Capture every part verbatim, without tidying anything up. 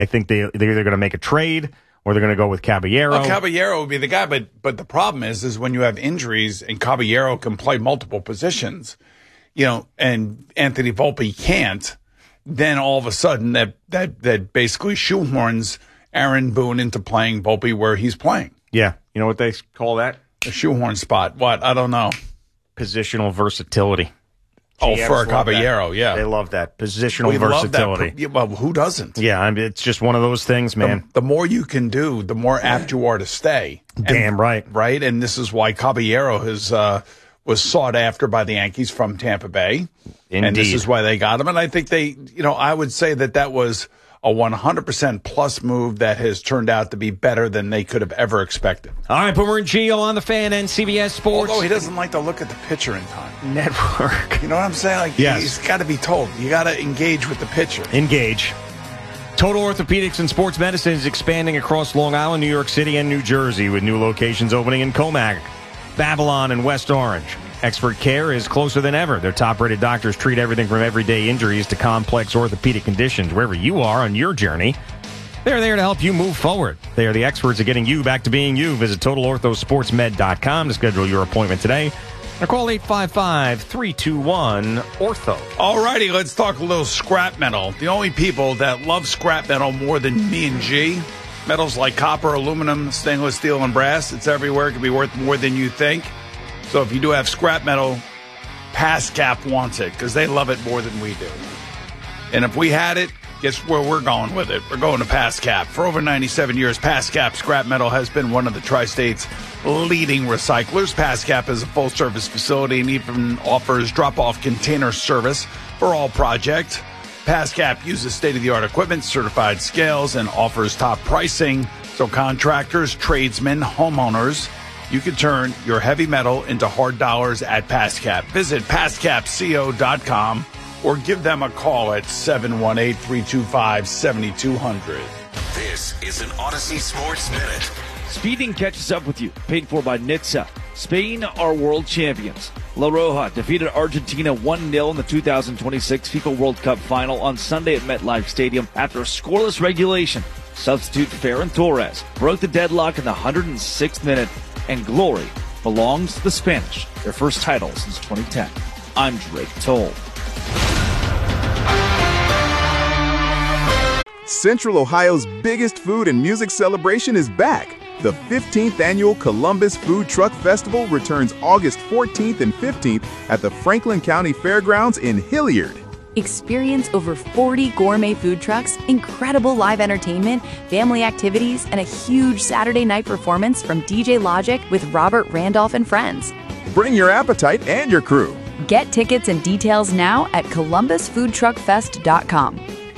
I think they, they're either going to make a trade or they're going to go with Caballero. Well, Caballero would be the guy, but but the problem is, is when you have injuries and Caballero can play multiple positions, you know, and Anthony Volpe can't, then all of a sudden that that that basically shoehorns Aaron Boone into playing Volpe where he's playing. Yeah. You know what they call that? A shoehorn spot. What? I don't know. Positional versatility. Oh, for a Caballero, yeah. They love that. Positional we versatility. Love that. Yeah, well, who doesn't? Yeah, I mean, it's just one of those things, man. The, the more you can do, the more apt you are to stay. Damn and, right. Right? And this is why Caballero has, uh, was sought after by the Yankees from Tampa Bay. Indeed. And this is why they got him. And I think they, you know, I would say that that was a one hundred percent plus move that has turned out to be better than they could have ever expected. All right, Boomer and Gio on the Fan and C B S Sports. Although he doesn't like to look at the pitcher in time. Network. You know what I'm saying? Like, yes. He's got to be told. You got to engage with the pitcher. Engage. Total Orthopedics and Sports Medicine is expanding across Long Island, New York City, and New Jersey with new locations opening in Commack, Babylon, and West Orange. Expert care is closer than ever. Their top-rated doctors treat everything from everyday injuries to complex orthopedic conditions. Wherever you are on your journey, they're there to help you move forward. They are the experts at getting you back to being you. Visit Total Ortho Sports Med dot com to schedule your appointment today. Or call eight five five, three two one, ortho. All righty, let's talk a little scrap metal. The only people that love scrap metal more than me and G, metals like copper, aluminum, stainless steel, and brass, it's everywhere. It can be worth more than you think. So if you do have scrap metal, PASCAP wants it because they love it more than we do. And if we had it, guess where we're going with it? We're going to PASCAP. For over ninety-seven years, PASCAP Scrap Metal has been one of the Tri-State's leading recyclers. PASCAP is a full-service facility and even offers drop-off container service for all projects. PASCAP uses state-of-the-art equipment, certified scales, and offers top pricing. So contractors, tradesmen, homeowners, you can turn your heavy metal into hard dollars at PASCAP. Visit pascap co dot com or give them a call at seven one eight, three two five, seven two zero zero. This is an Odyssey Sports Minute. Speeding catches up with you. Paid for by N H T S A. Spain are world champions. La Roja defeated Argentina one nil in the two thousand twenty-six FIFA World Cup final on Sunday at MetLife Stadium after a scoreless regulation. Substitute Ferran Torres broke the deadlock in the one hundred sixth minute, and glory belongs to the Spanish, their first title since twenty ten. I'm Drake Toll. Central Ohio's biggest food and music celebration is back. The fifteenth Annual Columbus Food Truck Festival returns August fourteenth and fifteenth at the Franklin County Fairgrounds in Hilliard. Experience over forty gourmet food trucks, incredible live entertainment, family activities, and a huge Saturday night performance from D J Logic with Robert Randolph and friends. Bring your appetite and your crew. Get tickets and details now at columbus food truck fest dot com.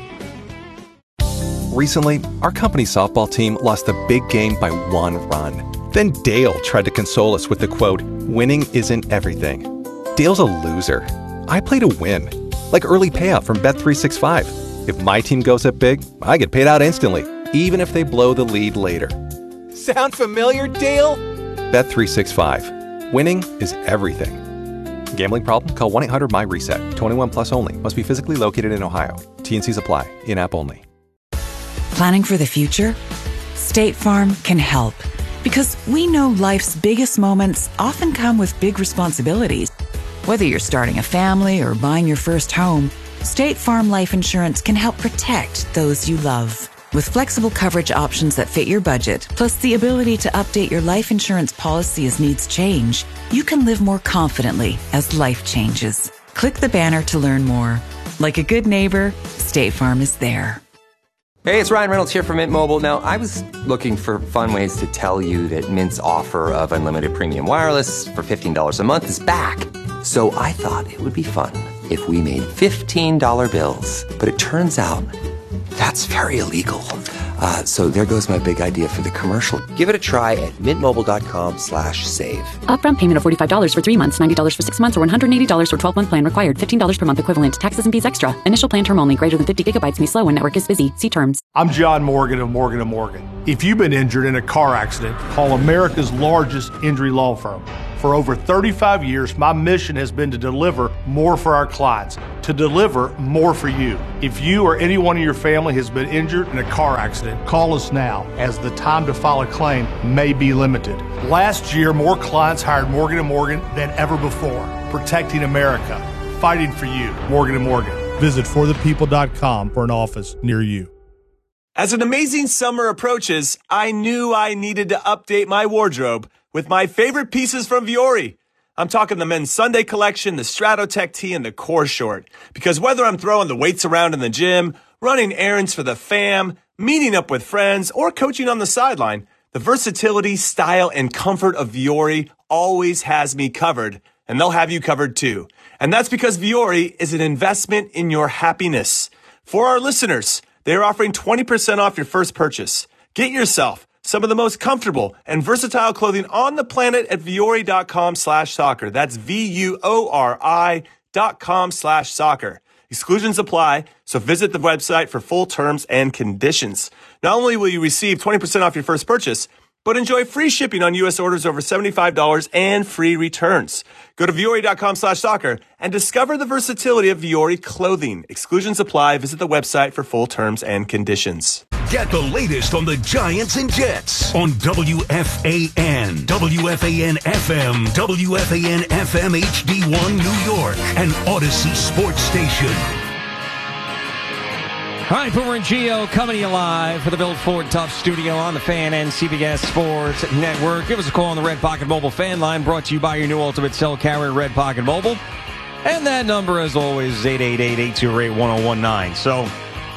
Recently, our company softball team lost a big game by one run. Then Dale tried to console us with the quote, "Winning isn't everything." Dale's a loser. I play to win. Like early payout from Bet three sixty-five. If my team goes up big, I get paid out instantly, even if they blow the lead later. Sound familiar, Dale? Bet three sixty-five. Winning is everything. Gambling problem? Call one eight hundred M Y reset. twenty-one plus only. Must be physically located in Ohio. T and Cs apply. In-app only. Planning for the future? State Farm can help. Because we know life's biggest moments often come with big responsibilities. Whether you're starting a family or buying your first home, State Farm Life Insurance can help protect those you love. With flexible coverage options that fit your budget, plus the ability to update your life insurance policy as needs change, you can live more confidently as life changes. Click the banner to learn more. Like a good neighbor, State Farm is there. Hey, it's Ryan Reynolds here from Mint Mobile. Now, I was looking for fun ways to tell you that Mint's offer of unlimited premium wireless for fifteen dollars a month is back. So I thought it would be fun if we made fifteen dollar bills. But it turns out that's very illegal. Uh, so there goes my big idea for the commercial. Give it a try at mintmobile.com slash save. Upfront payment of forty-five dollars for three months, ninety dollars for six months, or one hundred eighty dollars for twelve-month plan required. fifteen dollars per month equivalent. Taxes and fees extra. Initial plan term only. Greater than fifty gigabytes may slow when network is busy. See terms. I'm John Morgan of Morgan and Morgan. If you've been injured in a car accident, call America's largest injury law firm. For over thirty-five years, my mission has been to deliver more for our clients, to deliver more for you. If you or anyone in your family has been injured in a car accident, call us now, as the time to file a claim may be limited. Last year, more clients hired Morgan and Morgan than ever before, protecting America, fighting for you. Morgan and Morgan. Visit for the people dot com for an office near you. As an amazing summer approaches, I knew I needed to update my wardrobe with my favorite pieces from Vuori. I'm talking the men's Sunday collection, the Stratotech tee, and the core short. Because whether I'm throwing the weights around in the gym, running errands for the fam, meeting up with friends, or coaching on the sideline, the versatility, style, and comfort of Vuori always has me covered, and they'll have you covered too. And that's because Vuori is an investment in your happiness. For our listeners, they're offering twenty percent off your first purchase. Get yourself some of the most comfortable and versatile clothing on the planet at Vuori.com slash soccer. That's V-U-O-R-I dot com slash soccer. Exclusions apply, so visit the website for full terms and conditions. Not only will you receive twenty percent off your first purchase, but enjoy free shipping on U S orders over seventy-five dollars and free returns. Go to Vuori.com slash soccer and discover the versatility of Vuori clothing. Exclusions apply. Visit the website for full terms and conditions. Get the latest on the Giants and Jets on W F A N, W F A N F M, W F A N F M H D one New York, and Odyssey Sports Station. All right, Boomer and Gio coming to you live for the Bill Ford Tough Studio on the Fan and C B S Sports Network. Give us a call on the Red Pocket Mobile fan line, brought to you by your new Ultimate Cell carrier, Red Pocket Mobile. And that number, as always, is eight eight eight, eight two eight, one oh one nine. So,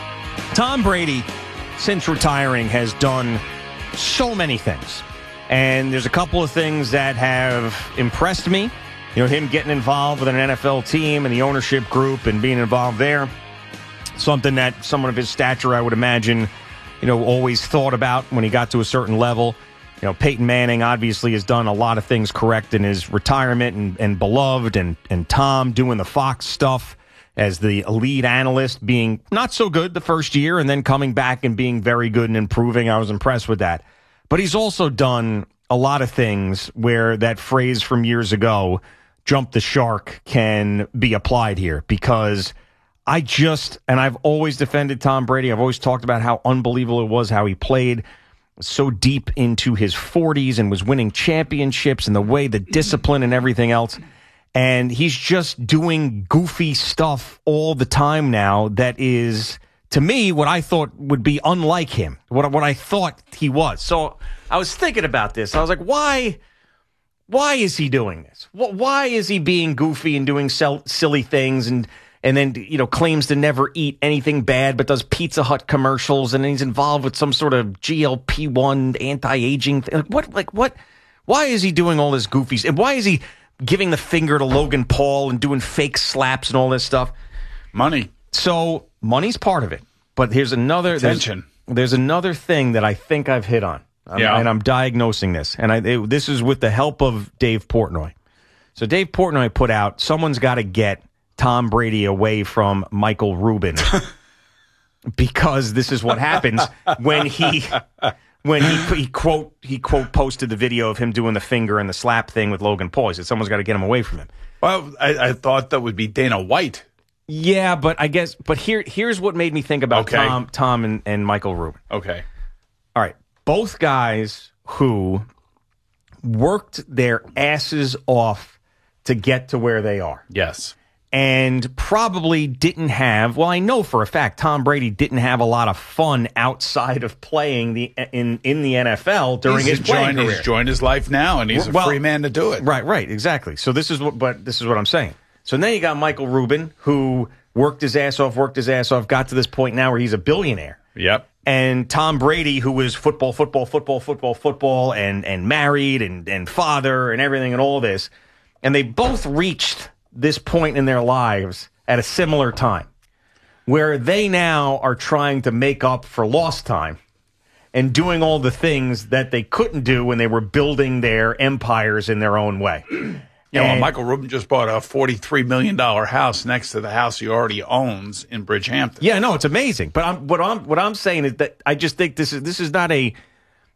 Tom Brady, since retiring, has done so many things. And there's a couple of things that have impressed me. You know, him getting involved with an N F L team and the ownership group and being involved there. Something that someone of his stature, I would imagine, you know, always thought about when he got to a certain level. You know, Peyton Manning obviously has done a lot of things correct in his retirement and, and beloved, and, and Tom doing the Fox stuff as the lead analyst, being not so good the first year and then coming back and being very good and improving. I was impressed with that. But he's also done a lot of things where that phrase from years ago, jump the shark, can be applied here, because I just, and I've always defended Tom Brady. I've always talked about how unbelievable it was how he played so deep into his forties and was winning championships, and the way, the discipline and everything else. And he's just doing goofy stuff all the time now that is, to me, what I thought would be unlike him, what, what I thought he was. So I was thinking about this. I was like, why, why is he doing this? Why is he being goofy and doing sell, silly things and And then, you know, claims to never eat anything bad, but does Pizza Hut commercials, and he's involved with some sort of G L P one anti-aging thing. What, like, what? Why is he doing all this goofy? And why is he giving the finger to Logan Paul and doing fake slaps and all this stuff? Money. So money's part of it. But here's another. Attention. There's, there's another thing that I think I've hit on. I'm, yeah. And I'm diagnosing this. And I, it, this is with the help of Dave Portnoy. So Dave Portnoy put out, someone's got to get Tom Brady away from Michael Rubin, because this is what happens when he when he, he quote he quote posted the video of him doing the finger and the slap thing with Logan Paul. He said someone's got to get him away from him. Well, I, I thought that would be Dana White. Yeah, but I guess but here here's what made me think about okay. Tom Tom and, and Michael Rubin. Okay, all right, both guys who worked their asses off to get to where they are. Yes. And probably didn't have, well, I know for a fact Tom Brady didn't have a lot of fun outside of playing the in, in the N F L during he's his playing joined, career. He's joined his life now, and he's a well, free man to do it. Right, right, exactly. So this is what, but this is what I'm saying. So then you got Michael Rubin, who worked his ass off, worked his ass off, got to this point now where he's a billionaire. Yep. And Tom Brady, who was football, football, football, football, football, and and married and and father and everything and all this, and they both reached this point in their lives at a similar time, where they now are trying to make up for lost time and doing all the things that they couldn't do when they were building their empires in their own way. Yeah, well, Michael Rubin just bought a forty-three million dollars house next to the house he already owns in Bridgehampton. Yeah, no, it's amazing. But I'm, what I'm what I'm saying is that I just think this is this is not a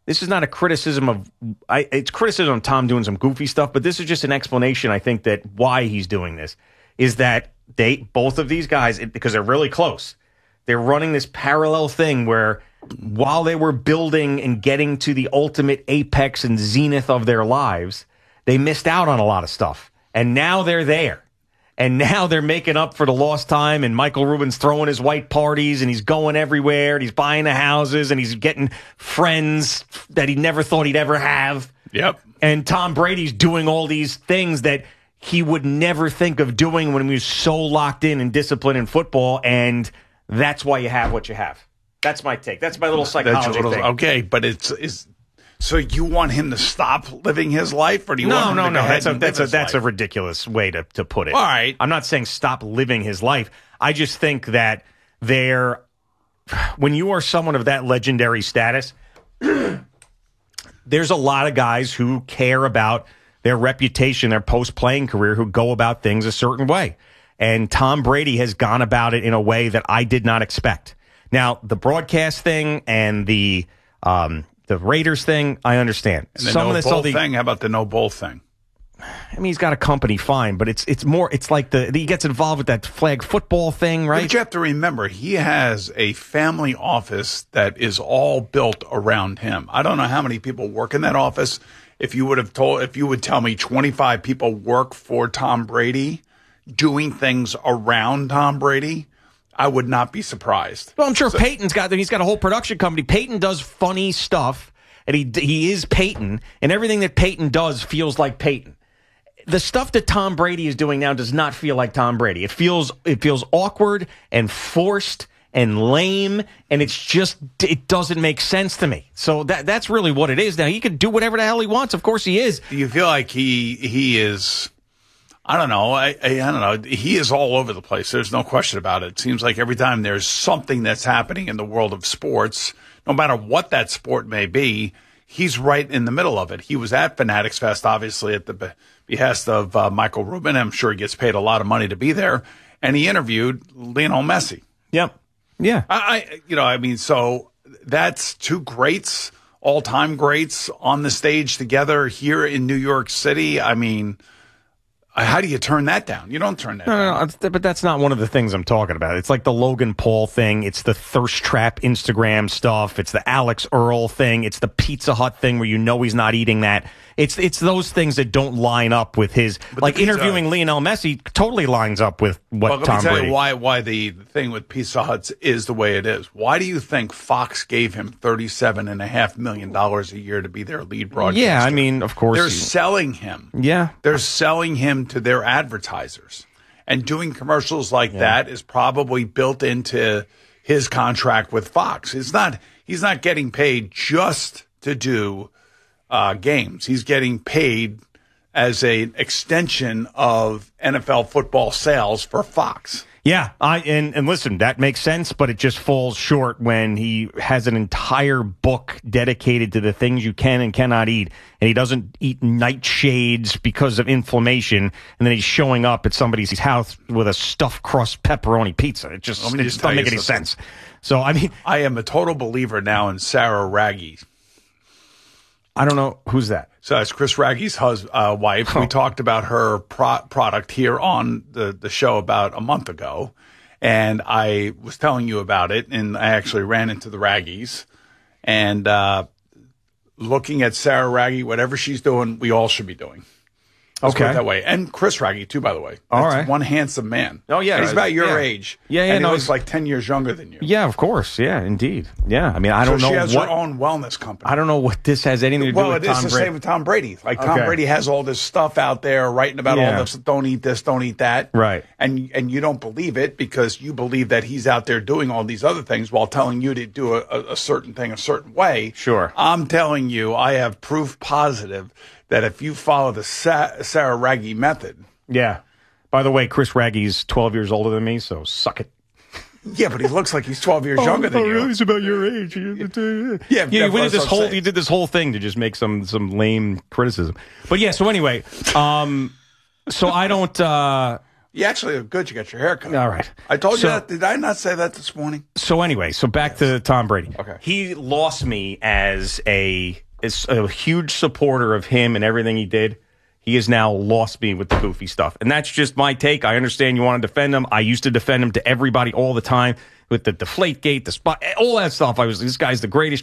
this is not a criticism of, I, it's criticism of Tom doing some goofy stuff, but this is just an explanation, I think, that why he's doing this is that they, both of these guys, because they're really close, they're running this parallel thing where while they were building and getting to the ultimate apex and zenith of their lives, they missed out on a lot of stuff. And now they're there. And now they're making up for the lost time, and Michael Rubin's throwing his white parties, and he's going everywhere, and he's buying the houses, and he's getting friends that he never thought he'd ever have. Yep. And Tom Brady's doing all these things that he would never think of doing when he was so locked in and disciplined in football, and that's why you have what you have. That's my take. That's my little psychology little, thing. Okay, but it's is so you want him to stop living his life, or do you no, want him no, to no, go that's ahead a and that's live a his that's a life? ridiculous way to, to put it. All right. I'm not saying stop living his life. I just think that they're when you are someone of that legendary status, there's a lot of guys who care about their reputation, their post-playing career, who go about things a certain way. And Tom Brady has gone about it in a way that I did not expect. Now, the broadcast thing and the um, the Raiders thing, I understand. And the Some no of this bowl other thing. How about the no bowl thing? I mean, he's got a company, fine, but it's it's more. It's like the he gets involved with that flag football thing, right? But you have to remember, he has a family office that is all built around him. I don't know how many people work in that office. If you would have told, if you would tell me twenty-five people work for Tom Brady, doing things around Tom Brady, I would not be surprised. Well, I'm sure So- Peyton's got he's got a whole production company. Peyton does funny stuff, and he he is Peyton, and everything that Peyton does feels like Peyton. The stuff that Tom Brady is doing now does not feel like Tom Brady. It feels it feels awkward and forced and lame, and it's just it doesn't make sense to me. So that that's really what it is now. He can do whatever the hell he wants. Of course he is. Do you feel like he he is? I don't know. I, I I don't know. He is all over the place. There's no question about it. It seems like every time there's something that's happening in the world of sports, no matter what that sport may be, he's right in the middle of it. He was at Fanatics Fest, obviously, at the behest of uh, Michael Rubin. I'm sure he gets paid a lot of money to be there. And he interviewed Lionel Messi. Yep. Yeah. I, I you know, I mean, so that's two greats, all-time greats on the stage together here in New York City. I mean, how do you turn that down? You don't turn that No, down. no, no, but that's not one of the things I'm talking about. It's like the Logan Paul thing. It's the Thirst Trap Instagram stuff. It's the Alex Earl thing. It's the Pizza Hut thing where you know he's not eating that. It's it's those things that don't line up with his, But like the Pizza interviewing Hut- Lionel Messi totally lines up with what Well, let Tom me tell Brady. you why why the thing with Pizza Huts is the way it is. Why do you think Fox gave him thirty-seven and a half million dollars a year to be their lead broadcaster? Yeah, I mean, of course. They're he- selling him. yeah. They're selling him to their advertisers. And doing commercials like that is probably built into his contract with Fox. It's not he's not getting paid just to do uh, games. He's getting paid as an extension of N F L football sales for Fox. Yeah, I and, and listen, that makes sense, but it just falls short when he has an entire book dedicated to the things you can and cannot eat, and he doesn't eat nightshades because of inflammation, and then he's showing up at somebody's house with a stuffed crust pepperoni pizza. It just, Let it me just just tell doesn't you make any something. sense. So, I mean, I am a total believer now in Sarah Raggi. I don't know who's that. So that's Chris Raggi's hus- uh, wife. We talked about her pro- product here on the, the show about a month ago. And I was telling you about it. And I actually ran into the Raggies. And uh, looking at Sarah Raggi, whatever she's doing, we all should be doing. Let's put it Okay. that way. And Chris Raggi, too, by the way. All That's right. one handsome man. Oh, yeah. He's about your Yeah. age. Yeah, yeah, And no, he looks he's- like ten years younger than you. Yeah, of course. Yeah, indeed. Yeah, I mean, I don't so know she has what. her own wellness company. I don't know what this has anything to do Well, with it is Tom the Brady. same with Tom Brady. Like Tom Okay. Brady has all this stuff out there writing about Yeah. all this. Don't eat this. Don't eat that. Right. And and you don't believe it because you believe that he's out there doing all these other things while telling you to do a, a, a certain thing a certain way. Sure. I'm telling you, I have proof positive that if you follow the Sa- Sarah Raggi method. Yeah. By the way, Chris Raggi's twelve years older than me, so suck it. Yeah, but he looks like he's twelve years younger than you. It's about your age. Yeah, Yeah, yeah. We did that's this what I'm whole. saying. You did this whole thing to just make some some lame criticism. But yeah. So anyway, um, so I don't. Uh, You actually look good. You got your hair cut. All right. I told So- you that. Did I not say that this morning? So anyway, so back to Tom Brady. Okay. He lost me as a as a huge supporter of him and everything he did. He has now lost me with the goofy stuff. And that's just my take. I understand you want to defend him. I used to defend him to everybody all the time with the Deflategate, the spot, all that stuff. I was, this guy's the greatest